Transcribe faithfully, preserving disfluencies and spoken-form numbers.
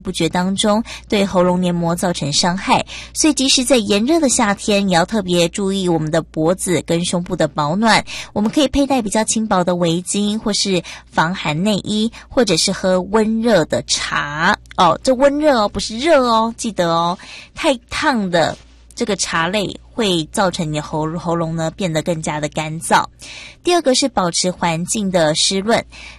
不觉当中对喉咙黏膜造成伤害，所以即使在炎热的夏天，也要特别注意我们的脖子跟胸部的保暖。我们可以佩戴比较轻薄的围巾，或是防寒内衣，或者是喝温热的茶哦。这温热哦，不是热哦，记得哦，太烫的这个茶类会造成你的喉喉咙呢变得更加的干燥。第二个是保持环境的湿润，